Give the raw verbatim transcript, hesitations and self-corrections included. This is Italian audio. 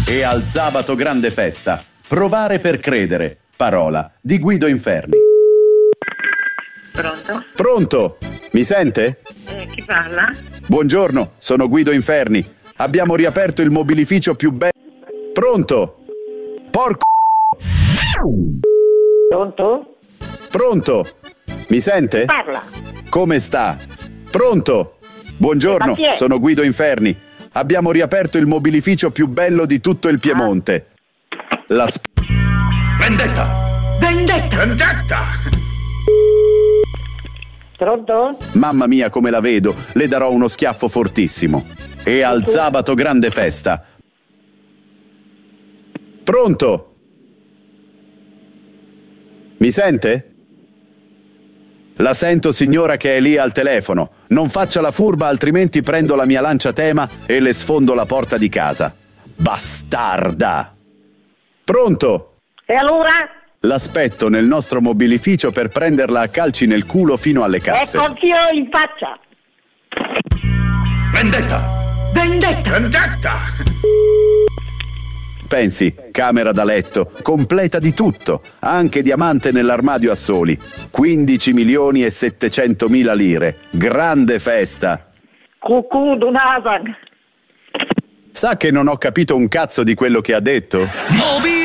E al sabato grande festa. Provare per credere. Parola di Guido Inferni. Pronto? Pronto? Mi sente? Eh, chi parla? Buongiorno, sono Guido Inferni. Abbiamo riaperto il mobilificio più bello. Pronto? Porco. Pronto? Pronto? Mi sente? Parla. Come sta? Pronto? Buongiorno, Ma chi è? sono Guido Inferni. Abbiamo riaperto il mobilificio più bello di tutto il Piemonte. La sp- Vendetta! Vendetta! Vendetta! Pronto? Mamma mia come la vedo, le darò uno schiaffo fortissimo. E al sabato grande festa. Pronto? Mi sente? La sento signora che è lì al telefono. Non faccia la furba altrimenti prendo la mia lanciatema e le sfondo la porta di casa. Bastarda! Pronto? E allora? L'aspetto nel nostro mobilificio per prenderla a calci nel culo fino alle casse. Ecco anch'io in faccia. Vendetta! Vendetta! Vendetta! Pensi, camera da letto, completa di tutto, anche diamante nell'armadio a soli. quindici milioni e settecentomila lire. Grande festa! Cucù d'un'avan. Sa che non ho capito un cazzo di quello che ha detto? Moby